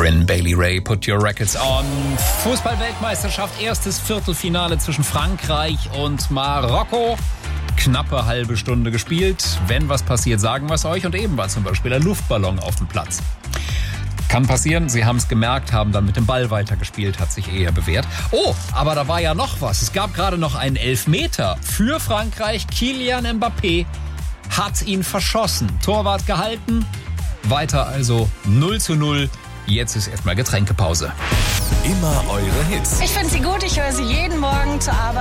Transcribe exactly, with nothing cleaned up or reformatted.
Corinne Bailey Rae, Put Your Records On. Fußball-Weltmeisterschaft, erstes Viertelfinale zwischen Frankreich und Marokko. Knappe halbe Stunde gespielt. Wenn was passiert, sagen wir es euch. Und eben war zum Beispiel ein Luftballon auf dem Platz. Kann passieren, sie haben es gemerkt, haben dann mit dem Ball weitergespielt, hat sich eher bewährt. Oh, aber da war ja noch was. Es gab gerade noch einen Elfmeter für Frankreich. Kylian Mbappé hat ihn verschossen. Torwart gehalten. Weiter also null zu null. Jetzt ist erstmal Getränkepause. Immer eure Hits. Ich finde sie gut, ich höre sie jeden Morgen zur Arbeit.